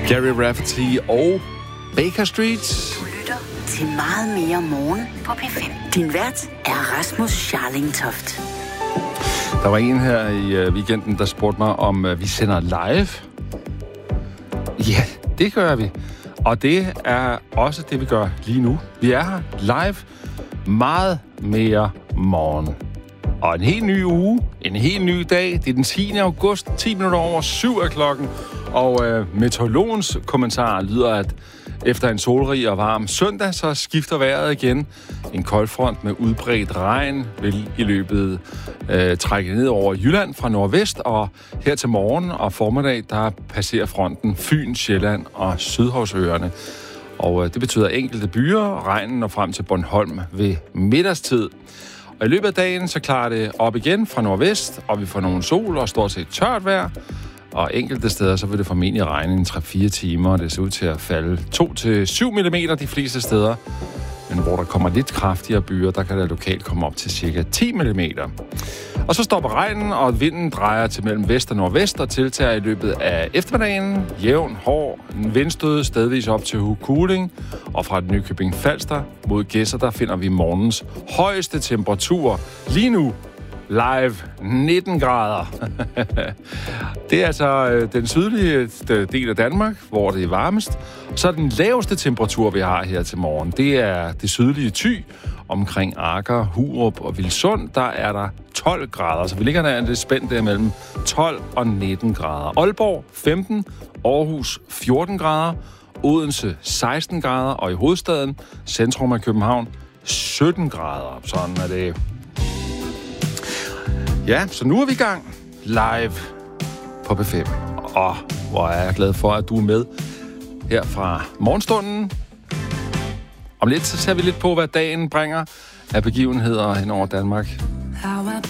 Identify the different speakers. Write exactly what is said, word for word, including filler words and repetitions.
Speaker 1: Gary Rafferty og Baker Street.
Speaker 2: Du lytter til meget mere morgen på P fem. Din vært er Rasmus Scharlingtoft.
Speaker 1: Der var en her i weekenden, der spurgte mig, om vi sender live. Ja, det gør vi. Og det er også det, vi gør lige nu. Vi er her live meget mere morgen. Og en helt ny uge, en helt ny dag. Det er den tiende august, ti minutter over syv af klokken. Og øh, meteorologens kommentar lyder, at efter en solrig og varm søndag, så skifter vejret igen. En koldfront med udbredt regn vil i løbet øh, trække ned over Jylland fra nordvest. Og her til morgen og formiddag, der passerer fronten Fyn, Sjælland og Sydhavsøerne. Og øh, det betyder enkelte byer. Regnen når frem til Bornholm ved middagstid. Og i løbet af dagen, så klarer det op igen fra nordvest, og vi får nogle sol og stort set tørt vejr. Og enkelte steder, så vil det formentlig regne en tre til fire timer, og det ser ud til at falde to til syv millimeter de fleste steder. Men hvor der kommer lidt kraftigere byer, der kan der lokalt komme op til cirka ti millimeter. Og så stopper regnen, og vinden drejer til mellem vest og nordvest og tiltager i løbet af eftermiddagen. Jævn, hård, en vindstød stedvis op til Hukuling. Og fra Nykøbing Falster mod Gedser, der finder vi morgens højeste temperatur. Lige nu live nitten grader. Det er altså øh, den sydlige del af Danmark, hvor det er varmest. Så den laveste temperatur, vi har her til morgen, det er det sydlige Thy, omkring Aker, Hurup og Vilsund. Der er der tolv grader, så vi ligger der lidt spændt der mellem tolv og nitten grader. Aalborg femten, Aarhus fjorten grader, Odense seksten grader, og i hovedstaden, centrum af København, sytten grader. Sådan er det. Ja, så nu er vi i gang live på P fem. Og hvor er jeg glad for, at du er med her fra morgenstunden. Om lidt, så ser vi lidt på, hvad dagen bringer af begivenheder hen over Danmark.